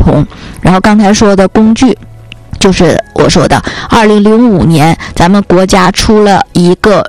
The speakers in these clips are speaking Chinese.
童。然后刚才说的工具，就是我说的2005年咱们国家出了一个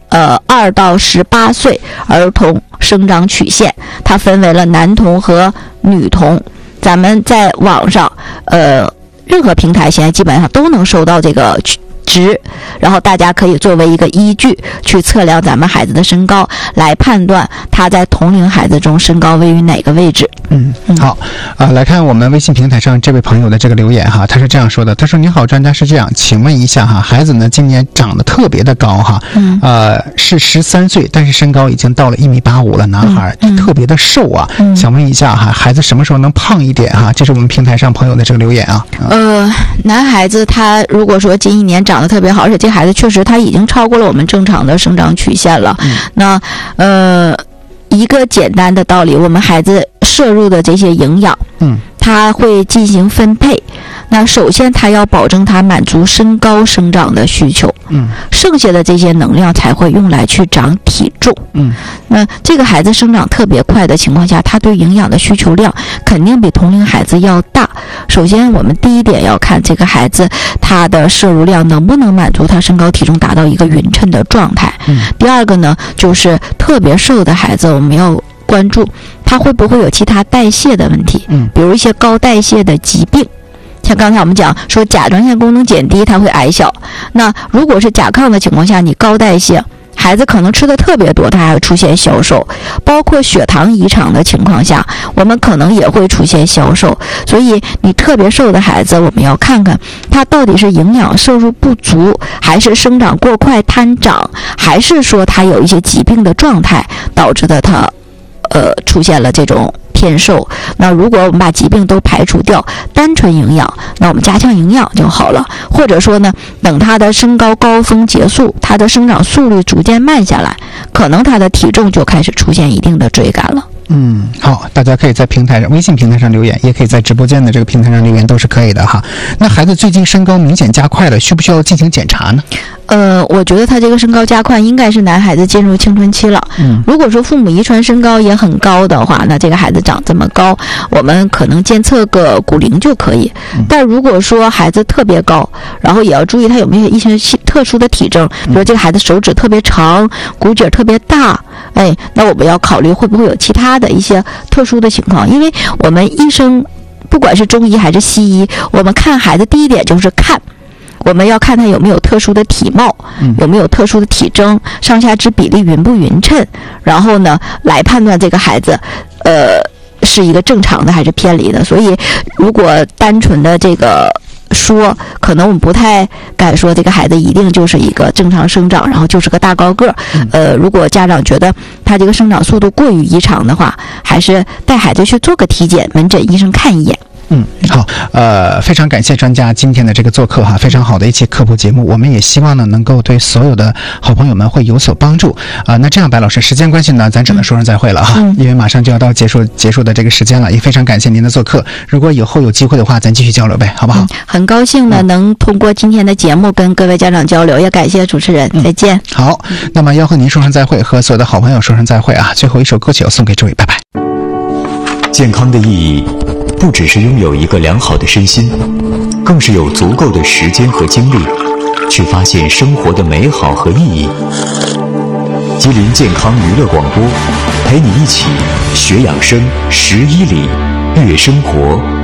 2到18岁儿童生长曲线，它分为了男童和女童。咱们在网上任何平台现在基本上都能收到这个值，然后大家可以作为一个依据去测量咱们孩子的身高，来判断他在同龄孩子中身高位于哪个位置。 好，来看我们微信平台上这位朋友的这个留言哈，他是这样说的，他说：“你好，专家，是这样，请问一下哈，孩子呢今年长得特别的高哈，是13岁，但是身高已经到了1.85米了，男孩特别的瘦啊，想问一下哈，孩子什么时候能胖一点哈？这是我们平台上朋友的这个留言啊。 男孩子他如果说近1年长得特别好，而且这孩子确实他已经超过了我们正常的生长曲线了，那一个简单的道理，我们孩子摄入的这些营养，他会进行分配。那首先他要保证他满足身高生长的需求，剩下的这些能量才会用来去长体重。那这个孩子生长特别快的情况下，他对营养的需求量肯定比同龄孩子要大。首先我们第一点要看这个孩子他的摄入量能不能满足他身高体重达到一个匀称的状态。第二个呢，就是特别瘦的孩子，我们要关注他会不会有其他代谢的问题，比如一些高代谢的疾病。像刚才我们讲说甲状腺功能减低，它会矮小。那如果是甲亢的情况下，你高代谢，孩子可能吃的特别多，他还会出现消瘦。包括血糖异常的情况下，我们可能也会出现消瘦。所以你特别瘦的孩子，我们要看看他到底是营养摄入不足，还是生长过快贪长，还是说他有一些疾病的状态导致的他出现了这种偏瘦。那如果我们把疾病都排除掉，单纯营养，那我们加强营养就好了。或者说呢，等他的身高高峰结束，他的生长速率逐渐慢下来，可能他的体重就开始出现一定的追赶了。 好，大家可以在平台上微信平台上留言，也可以在直播间的这个平台上留言，都是可以的哈。那孩子最近身高明显加快了，需不需要进行检查呢？ 我觉得他这个身高加快应该是男孩子进入青春期了。如果说父母遗传身高也很高的话，那这个孩子长这么高，我们可能监测个骨龄就可以。但如果说孩子特别高，然后也要注意他有没有一些特殊的体征，比如这个孩子手指特别长，骨节特别大，那我们要考虑会不会有其他的一些特殊的情况。因为我们医生不管是中医还是西医，我们看孩子第一点就是看，我们要看他有没有特殊的体貌，有没有特殊的体征，上下肢比例匀不匀称，然后呢来判断这个孩子是一个正常的还是偏离的。所以如果单纯的这个说，可能我们不太敢说这个孩子一定就是一个正常生长，然后就是个大高个儿。如果家长觉得他这个生长速度过于异常的话，还是带孩子去做个体检，门诊医生看一眼。 好，非常感谢专家今天的这个做客哈，非常好的一期科普节目，我们也希望呢能够对所有的好朋友们会有所帮助那这样，白老师，时间关系呢，咱只能说声再会了哈，因为马上就要到结束的这个时间了，也非常感谢您的做客。如果以后有机会的话，咱继续交流呗，好不好？ 很高兴呢能通过今天的节目跟各位家长交流，也感谢主持人，再见。 好，那么要和您说声再会，和所有的好朋友说声再会啊！最后一首歌曲要送给诸位，拜拜。 健康的意义不只是拥有一个良好的身心，更是有足够的时间和精力去发现生活的美好和意义。吉林健康娱乐广播，陪你一起学养生，11里，悦生活。